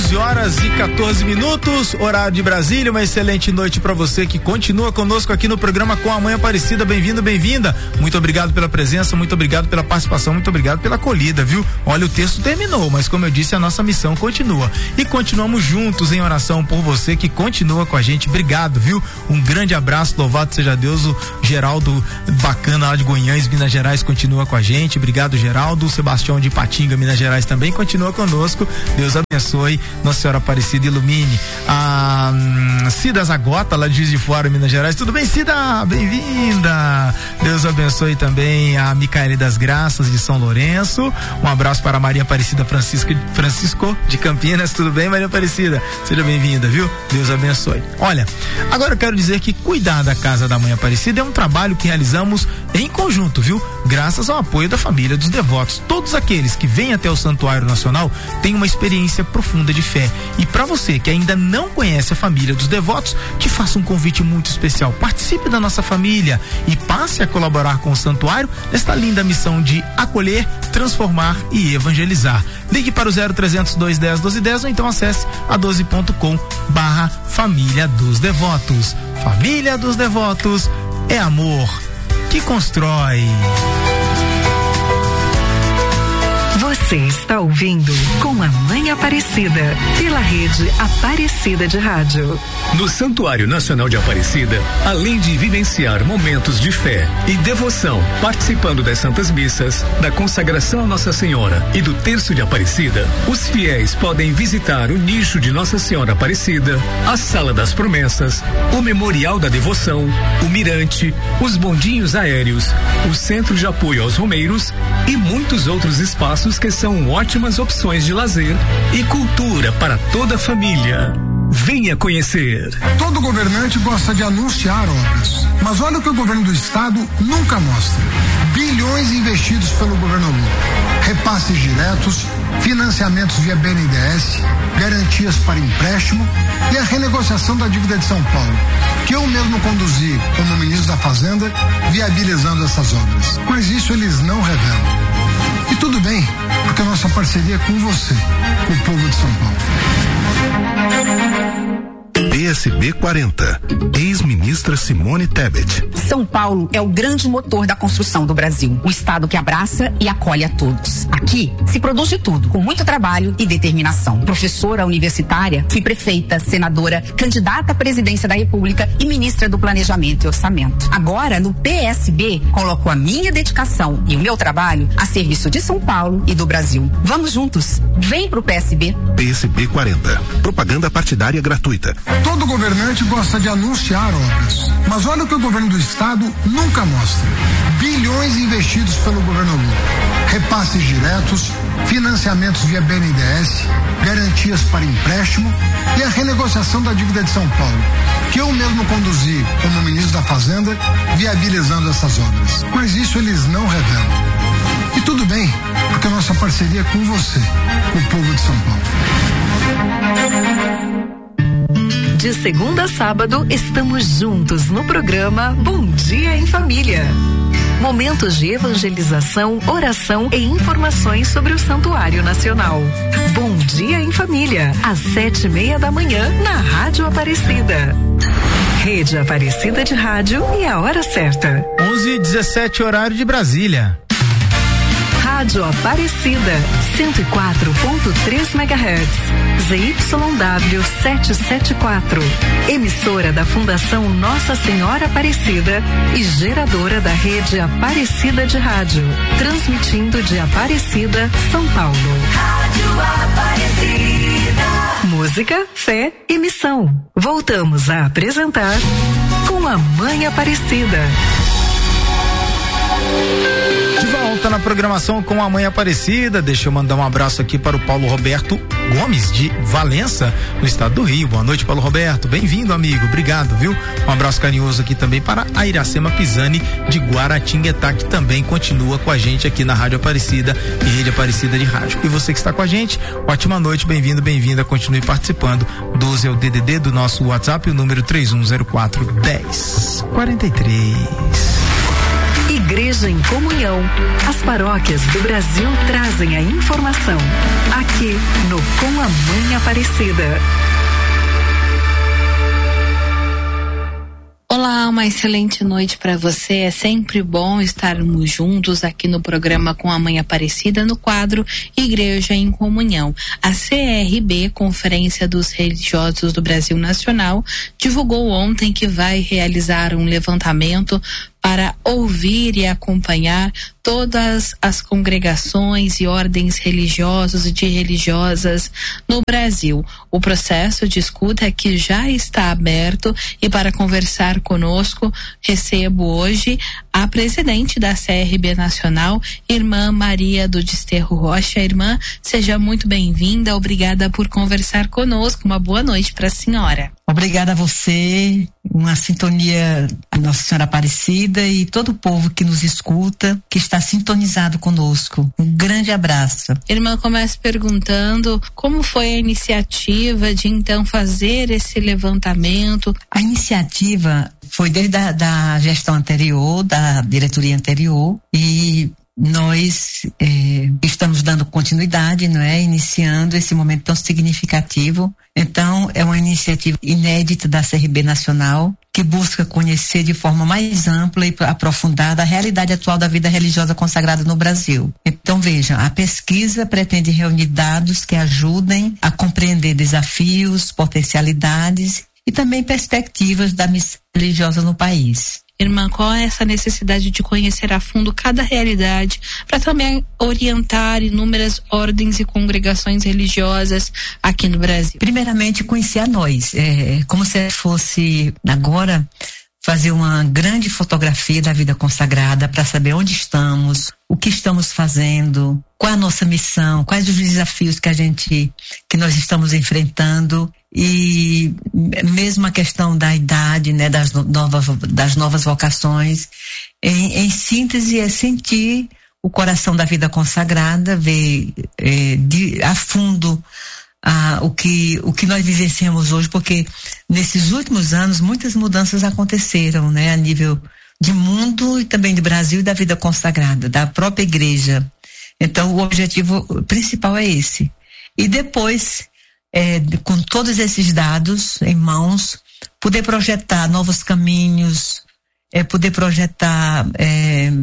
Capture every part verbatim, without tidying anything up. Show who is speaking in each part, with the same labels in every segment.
Speaker 1: onze horas e quatorze minutos, horário de Brasília. Uma excelente noite para você que continua conosco aqui no programa Com a Mãe Aparecida. Bem-vindo, bem-vinda. Muito obrigado pela presença, muito obrigado pela participação, muito obrigado pela acolhida, viu? Olha, o texto terminou, mas como eu disse, a nossa missão continua. E continuamos juntos em oração por você que continua com a gente. Obrigado, viu? Um grande abraço, louvado seja Deus. O Geraldo bacana lá de Goiânia, Minas Gerais, continua com a gente. Obrigado, Geraldo. O Sebastião de Ipatinga, Minas Gerais, também continua conosco. Deus abençoe, Nossa Senhora Aparecida ilumine. A hum, Cida Zagota, lá de Juiz de Fora, Minas Gerais. Tudo bem, Cida? Bem-vinda. Deus abençoe também a Micaele das Graças de São Lourenço. Um abraço para a Maria Aparecida Francisco, Francisco de Campinas. Tudo bem, Maria Aparecida? Seja bem-vinda, viu? Deus abençoe. Olha, agora eu quero dizer que cuidar da Casa da Mãe Aparecida é um trabalho que realizamos em conjunto, viu? Graças ao apoio da família dos devotos. Todos aqueles que vêm até o Santuário Nacional têm uma experiência profunda de fé. E para você que ainda não conhece a família dos devotos, te faço um convite muito especial. Participe da nossa família e passe a colaborar com o Santuário nesta linda missão de acolher, transformar e evangelizar. Ligue para o zero trezentos, dois dez, doze dez ou então acesse a doze ponto com barra Família dos Devotos. Família dos Devotos é amor que constrói.
Speaker 2: Você está ouvindo Com a Mãe Aparecida, pela rede Aparecida de Rádio.
Speaker 3: No Santuário Nacional de Aparecida, além de vivenciar momentos de fé e devoção, participando das Santas Missas, da consagração a Nossa Senhora e do Terço de Aparecida, os fiéis podem visitar o nicho de Nossa Senhora Aparecida, a Sala das Promessas, o Memorial da Devoção, o Mirante, os bondinhos aéreos, o Centro de Apoio aos Romeiros e muitos outros espaços que são ótimas opções de lazer e cultura para toda a família. Venha conhecer.
Speaker 4: Todo governante gosta de anunciar obras, mas olha o que o governo do estado nunca mostra: bilhões investidos pelo governo Lula, repasses diretos, financiamentos via B N D E S, garantias para empréstimo e a renegociação da dívida de São Paulo, que eu mesmo conduzi como ministro da Fazenda, viabilizando essas obras. Mas isso eles não revelam. E tudo bem, porque a nossa parceria é com você, com o povo de São Paulo.
Speaker 5: P S B quarenta, ex-ministra Simone Tebet.
Speaker 6: São Paulo é o grande motor da construção do Brasil, o estado que abraça e acolhe a todos. Aqui se produz de tudo, com muito trabalho e determinação. Professora universitária, fui prefeita, senadora, candidata à presidência da República e ministra do Planejamento e Orçamento. Agora, no P S B, coloco a minha dedicação e o meu trabalho a serviço de São Paulo e do Brasil. Vamos juntos. Vem pro P S B.
Speaker 5: P S B quarenta, propaganda partidária gratuita.
Speaker 4: Todo governante gosta de anunciar obras, mas olha o que o governo do estado nunca mostra: bilhões investidos pelo governo Lula, repasses diretos, financiamentos via B N D E S, garantias para empréstimo e a renegociação da dívida de São Paulo, que eu mesmo conduzi como ministro da Fazenda, viabilizando essas obras. Mas isso eles não revelam. E tudo bem, porque a nossa parceria é com você, com o povo de São Paulo.
Speaker 2: De segunda a sábado, estamos juntos no programa Bom Dia em Família. Momentos de evangelização, oração e informações sobre o Santuário Nacional. Bom Dia em Família, às sete e meia da manhã, na Rádio Aparecida. Rede Aparecida de Rádio e a hora certa.
Speaker 1: onze e dezessete, horário de Brasília.
Speaker 2: Rádio Aparecida, cento e quatro ponto três megahertz, Z Y W setecentos e setenta e quatro, emissora da Fundação Nossa Senhora Aparecida e geradora da rede Aparecida de Rádio, transmitindo de Aparecida, São Paulo. Rádio Aparecida. Música, fé e missão. Voltamos a apresentar Com a Mãe Aparecida.
Speaker 1: De volta na programação Com a Mãe Aparecida. Deixa eu mandar um abraço aqui para o Paulo Roberto Gomes, de Valença, no estado do Rio. Boa noite, Paulo Roberto. Bem-vindo, amigo. Obrigado, viu? Um abraço carinhoso aqui também para a Iracema Pisani, de Guaratinguetá, que também continua com a gente aqui na Rádio Aparecida e Rede Aparecida de Rádio. E você que está com a gente, ótima noite, bem-vindo, bem-vinda. Continue participando. doze é o D D D do nosso WhatsApp, o número três um zero quatro, dez quarenta e três.
Speaker 2: Igreja em Comunhão. As paróquias do Brasil trazem a informação. Aqui no Com a Mãe Aparecida.
Speaker 7: Olá, uma excelente noite para você. É sempre bom estarmos juntos aqui no programa Com a Mãe Aparecida, no quadro Igreja em Comunhão. A C R B, Conferência dos Religiosos do Brasil Nacional, divulgou ontem que vai realizar um levantamento para ouvir e acompanhar todas as congregações e ordens religiosas e de religiosas no Brasil. O processo de escuta é que já está aberto e para conversar conosco, recebo hoje a presidente da C R B Nacional, Irmã Maria do Desterro Rocha. Irmã, seja muito bem-vinda, obrigada por conversar conosco, uma boa noite para a senhora.
Speaker 8: Obrigada a você, uma sintonia a Nossa Senhora Aparecida e todo o povo que nos escuta, que está sintonizado conosco. Um grande abraço.
Speaker 7: Irmã, começo perguntando como foi a iniciativa de então fazer esse levantamento.
Speaker 8: A iniciativa foi desde a da gestão anterior, da diretoria anterior, e nós eh, estamos dando continuidade, não é? Iniciando esse momento tão significativo. Então, é uma iniciativa inédita da C R B Nacional, que busca conhecer de forma mais ampla e aprofundada a realidade atual da vida religiosa consagrada no Brasil. Então, veja, a pesquisa pretende reunir dados que ajudem a compreender desafios, potencialidades e também perspectivas da missão religiosa no país.
Speaker 7: Irmã, qual é essa necessidade de conhecer a fundo cada realidade para também orientar inúmeras ordens e congregações religiosas aqui no Brasil?
Speaker 8: Primeiramente, conhecer a nós. É como se fosse agora fazer uma grande fotografia da vida consagrada para saber onde estamos, o que estamos fazendo, qual é a nossa missão, quais os desafios que a gente, que nós estamos enfrentando. E mesmo a questão da idade, né, das novas, das novas vocações, em, em síntese é sentir o coração da vida consagrada, ver é, de, a fundo ah, o, que, o que nós vivenciamos hoje, porque nesses últimos anos muitas mudanças aconteceram, né, a nível de mundo e também de Brasil e da vida consagrada, da própria igreja. Então o objetivo principal é esse. E depois, É, com todos esses dados em mãos, poder projetar novos caminhos, é, poder projetar é,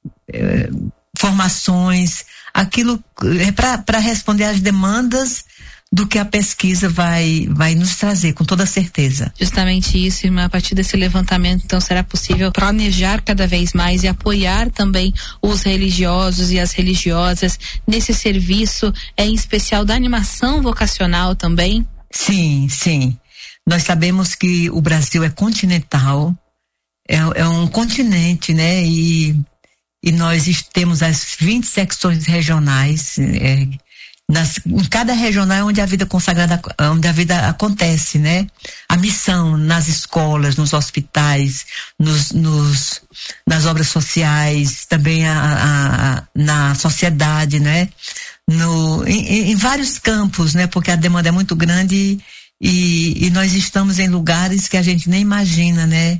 Speaker 8: é, formações, aquilo é, para responder às demandas do que a pesquisa vai, vai nos trazer, com toda certeza.
Speaker 7: Justamente isso, irmã, a partir desse levantamento, então, será possível planejar cada vez mais e apoiar também os religiosos e as religiosas nesse serviço, é, em especial da animação vocacional também?
Speaker 8: Sim, sim. Nós sabemos que o Brasil é continental, é, é um continente, né, e, e nós temos as vinte secções regionais, é, Nas, em cada regional onde a vida consagrada, onde a vida acontece, né? A missão nas escolas, nos hospitais, nos, nos, nas obras sociais, também a, a, a, na sociedade, né? No, em, em vários campos, né? Porque a demanda é muito grande e, e nós estamos em lugares que a gente nem imagina, né?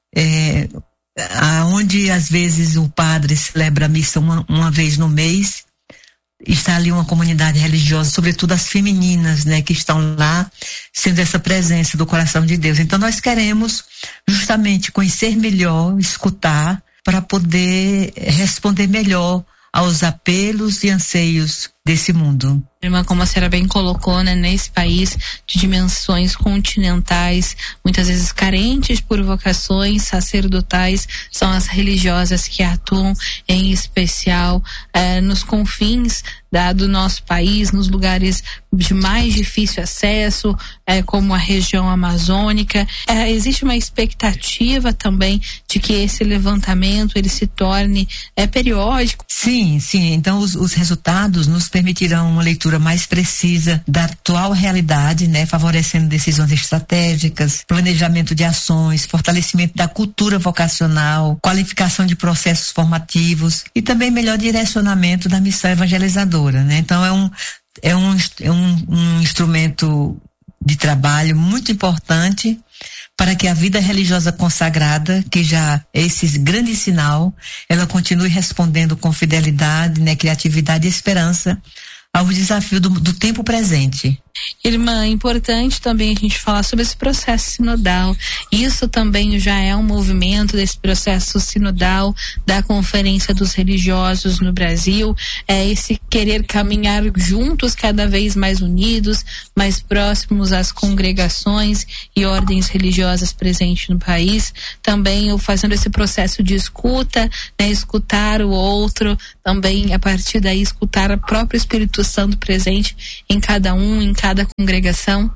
Speaker 8: É, aonde às vezes o padre celebra a missa uma, uma vez no mês, está ali uma comunidade religiosa, sobretudo as femininas, né, que estão lá, sendo essa presença do coração de Deus. Então nós queremos justamente conhecer melhor, escutar, para poder responder melhor aos apelos e anseios desse mundo.
Speaker 7: Irmã, como a senhora bem colocou, né, nesse país de dimensões continentais, muitas vezes carentes por vocações sacerdotais, são as religiosas que atuam em especial eh, nos confins da, do nosso país, nos lugares de mais difícil acesso, eh, como a região amazônica. Eh, existe uma expectativa também de que esse levantamento ele se torne eh, periódico?
Speaker 8: Sim, sim. Então os, os resultados nos permitirão uma leitura mais precisa da atual realidade, né, favorecendo decisões estratégicas, planejamento de ações, fortalecimento da cultura vocacional, qualificação de processos formativos e também melhor direcionamento da missão evangelizadora, né? Então é um é um, é um, um instrumento de trabalho muito importante para que a vida religiosa consagrada, que já é esse grande sinal, ela continue respondendo com fidelidade, né, criatividade e esperança aos desafios do, do tempo presente.
Speaker 7: Irmã, é importante também a gente falar sobre esse processo sinodal. Isso também já é um movimento desse processo sinodal da Conferência dos Religiosos no Brasil, é esse querer caminhar juntos, cada vez mais unidos, mais próximos às congregações e ordens religiosas presentes no país. Também fazendo esse processo de escuta, né, escutar o outro, também a partir daí escutar o próprio Espírito Santo presente em cada um, em cada cada congregação?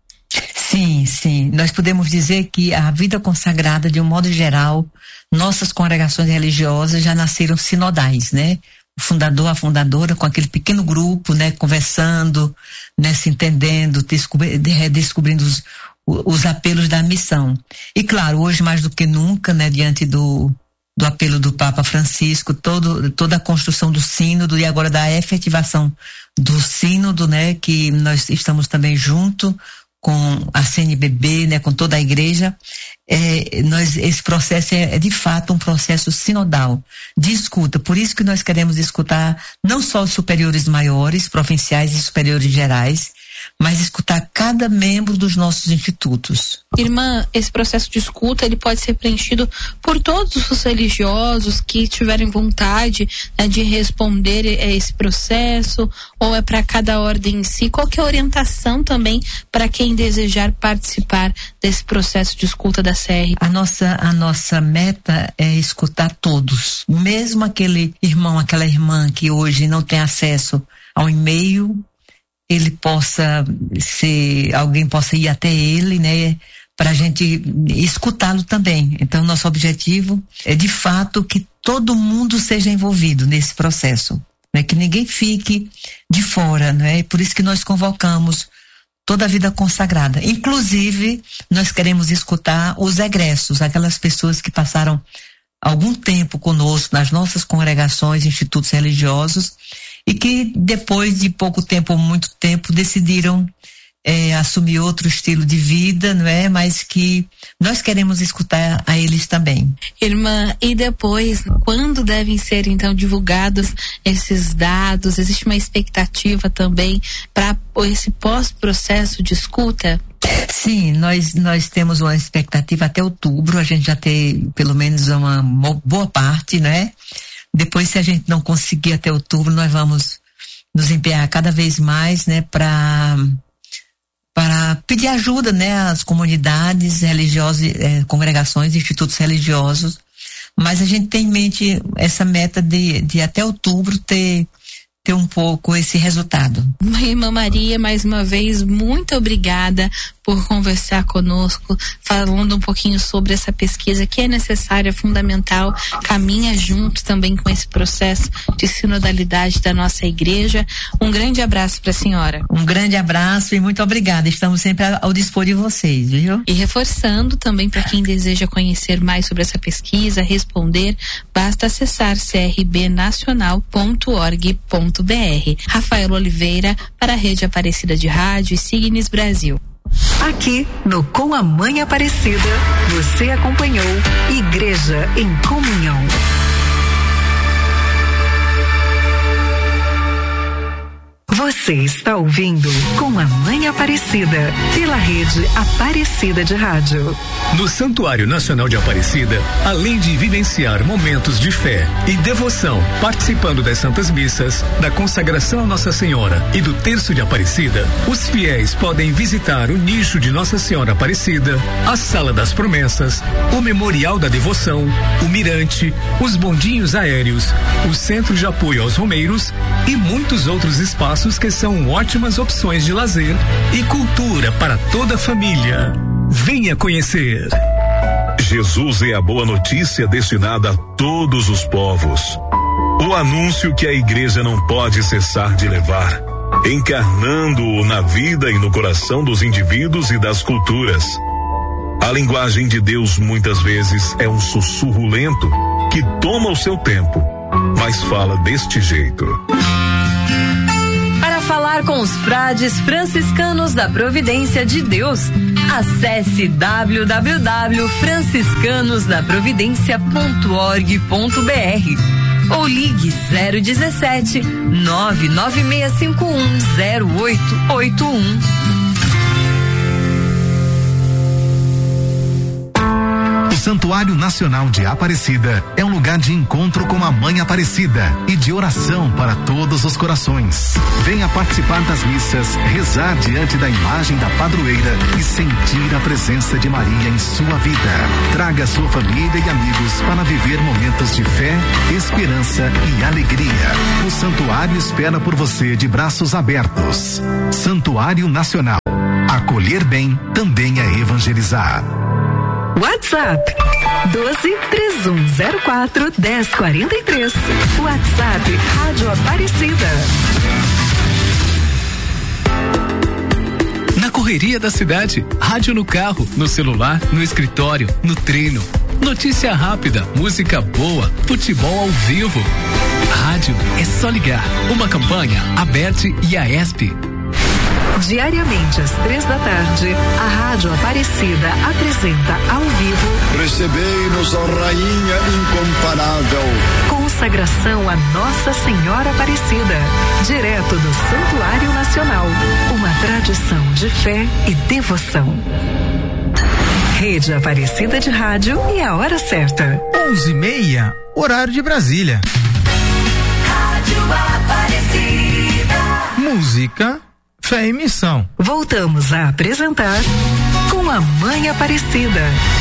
Speaker 8: Sim, sim. Nós podemos dizer que a vida consagrada, de um modo geral, nossas congregações religiosas já nasceram sinodais, né? O fundador, a fundadora, com aquele pequeno grupo, né? Conversando, né? Se entendendo, descobrindo os, os apelos da missão. E claro, hoje mais do que nunca, né? Diante do do apelo do Papa Francisco, todo, toda a construção do sínodo e agora da efetivação do sínodo, né, que nós estamos também junto com a C N B B, né, com toda a igreja, é, nós, esse processo é, é de fato um processo sinodal, de escuta. Por isso que nós queremos escutar não só os superiores maiores, provinciais e superiores gerais, mas escutar cada membro dos nossos institutos.
Speaker 7: Irmã, esse processo de escuta, ele pode ser preenchido por todos os religiosos que tiverem vontade, né, de responder a esse processo, ou é para cada ordem em si? Qual que é a orientação também para quem desejar participar desse processo de escuta da C R?
Speaker 8: A nossa, a nossa meta é escutar todos, mesmo aquele irmão, aquela irmã que hoje não tem acesso ao e-mail, ele possa ser, alguém possa ir até ele, né, para a gente escutá-lo também. Então, nosso objetivo é, de fato, que todo mundo seja envolvido nesse processo, né, que ninguém fique de fora, né, e por isso que nós convocamos toda a vida consagrada. Inclusive, nós queremos escutar os egressos, aquelas pessoas que passaram algum tempo conosco nas nossas congregações, institutos religiosos, e que depois de pouco tempo ou muito tempo decidiram é, assumir outro estilo de vida, não é? Mas que nós queremos escutar a eles também.
Speaker 7: Irmã, e depois, quando devem ser então divulgados esses dados? Existe uma expectativa também para esse pós-processo de escuta?
Speaker 8: Sim, nós, nós temos uma expectativa até outubro, a gente já tem pelo menos uma boa parte, né? Depois, se a gente não conseguir até outubro, nós vamos nos empenhar cada vez mais, né, para para pedir ajuda, né, às comunidades religiosas, eh, congregações, institutos religiosos. Mas a gente tem em mente essa meta de, de até outubro ter ter um pouco esse resultado.
Speaker 7: Irmã Maria, mais uma vez, muito obrigada por conversar conosco, falando um pouquinho sobre essa pesquisa que é necessária, fundamental, caminha junto também com esse processo de sinodalidade da nossa igreja. Um grande abraço para a senhora.
Speaker 8: Um grande abraço e muito obrigada. Estamos sempre ao dispor de vocês, viu?
Speaker 7: E reforçando também para quem deseja conhecer mais sobre essa pesquisa, responder, basta acessar c r b nacional ponto org ponto b r. Rafael Oliveira para a Rede Aparecida de Rádio e Signes Brasil.
Speaker 2: Aqui no Com a Mãe Aparecida, você acompanhou Igreja em Comunhão. Você está ouvindo Com a Mãe Aparecida, pela Rede Aparecida de Rádio.
Speaker 3: No Santuário Nacional de Aparecida, além de vivenciar momentos de fé e devoção, participando das Santas Missas, da consagração a Nossa Senhora e do Terço de Aparecida, os fiéis podem visitar o nicho de Nossa Senhora Aparecida, a Sala das Promessas, o Memorial da Devoção, o Mirante, os bondinhos aéreos, o Centro de Apoio aos Romeiros e muitos outros espaços que são ótimas opções de lazer e cultura para toda a família. Venha conhecer.
Speaker 9: Jesus é a boa notícia destinada a todos os povos. O anúncio que a igreja não pode cessar de levar, encarnando-o na vida e no coração dos indivíduos e das culturas. A linguagem de Deus muitas vezes é um sussurro lento que toma o seu tempo, mas fala deste jeito.
Speaker 10: Falar com os frades franciscanos da Providência de Deus.
Speaker 2: Acesse w w w ponto franciscanos da providência ponto org ponto b r ou ligue zero dezessete, nove nove seis cinco um zero oito oito um.
Speaker 5: O Santuário Nacional de Aparecida é um lugar de encontro com a Mãe Aparecida e de oração para todos os corações. Venha participar das missas, rezar diante da imagem da padroeira e sentir a presença de Maria em sua vida. Traga sua família e amigos para viver momentos de fé, esperança e alegria. O Santuário espera por você de braços abertos. Santuário Nacional. Acolher bem também é evangelizar.
Speaker 2: WhatsApp doze, três um zero quatro, dez quarenta e três. WhatsApp Rádio Aparecida.
Speaker 3: Na correria da cidade, rádio no carro, no celular, no escritório, no treino. Notícia rápida, música boa, futebol ao vivo. Rádio é só ligar. Uma campanha, Aberte e a ESP.
Speaker 2: Diariamente às três da tarde, a Rádio Aparecida apresenta ao vivo
Speaker 10: Recebei-nos, ó Rainha incomparável.
Speaker 2: Consagração a Nossa Senhora Aparecida, direto do Santuário Nacional, uma tradição de fé e devoção. Rede Aparecida de Rádio e a hora certa.
Speaker 1: onze e meia, horário de Brasília.
Speaker 2: Rádio Aparecida.
Speaker 1: Música, fé e missão.
Speaker 2: Voltamos a apresentar Com a Mãe Aparecida.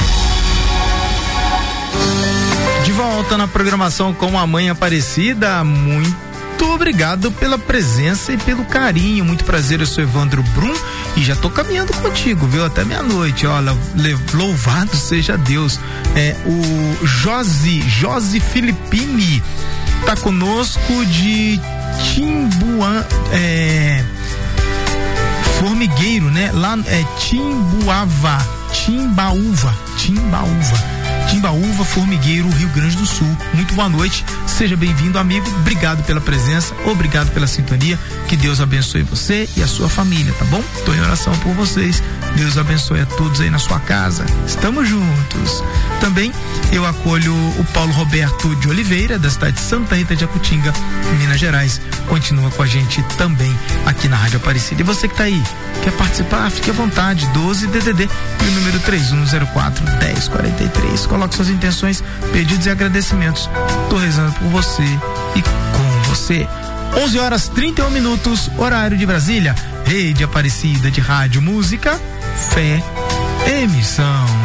Speaker 1: De volta na programação Com a Mãe Aparecida. Muito obrigado pela presença e pelo carinho. Muito prazer, eu sou Evandro Brum e já tô caminhando contigo, viu? Até meia-noite. Olha, louvado seja Deus. É, o Josi, Josi Filippini tá conosco de Timbuan, é, Formigueiro, né? Lá é Timbuava, Timbaúva, Timbaúva. Timbaúva, Formigueiro, Rio Grande do Sul. Muito boa noite, seja bem-vindo, amigo. Obrigado pela presença, obrigado pela sintonia. Que Deus abençoe você e a sua família, tá bom? Tô em oração por vocês. Deus abençoe a todos aí na sua casa. Estamos juntos. Também eu acolho o Paulo Roberto de Oliveira, da cidade de Santa Rita de Jacutinga, Minas Gerais. Continua com a gente também aqui na Rádio Aparecida. E você que tá aí, quer participar? Fique à vontade. doze D D D e o número três um zero quatro, dez quarenta e três. Coloque suas intenções, pedidos e agradecimentos. Tô rezando por você e com você. onze horas trinta e um minutos, horário de Brasília. Rede Aparecida de Rádio, Música, Fé e Missão.